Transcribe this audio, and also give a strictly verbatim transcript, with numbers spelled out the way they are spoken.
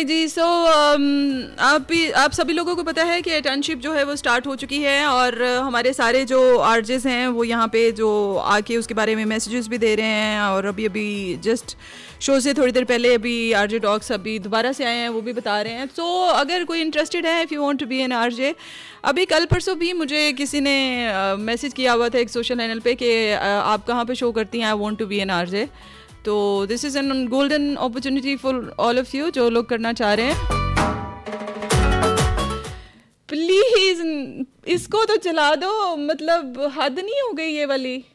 हाय जी। सो आप भी आप सभी लोगों को पता है कि इंटर्नशिप जो है वो स्टार्ट हो चुकी है और हमारे सारे जो आरजेस हैं वो यहाँ पे जो आके उसके बारे में मैसेजेस भी दे रहे हैं। और अभी अभी जस्ट शो से थोड़ी देर पहले अभी आरजे टॉक्स अभी दोबारा से आए हैं, वो भी बता रहे हैं। सो so, अगर कोई इंटरेस्टेड है, if you want to be an RJ, अभी कल परसों भी मुझे किसी ने मैसेज uh, किया हुआ था एक सोशल हैंडल पे कि uh, आप कहाँ पे शो करती हैं, I want to be an RJ. तो this is an golden opportunity for all of you जो लोग करना चाह रहे हैं। प्लीज़ इसको तो चला दो, मतलब हद नहीं हो गई ये वाली।